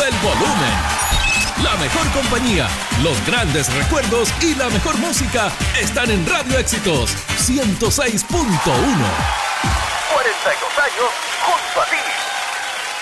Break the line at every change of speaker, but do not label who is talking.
el volumen. La mejor compañía, los grandes recuerdos y la mejor música están en Radio Éxitos 106.1.
42 años junto a ti.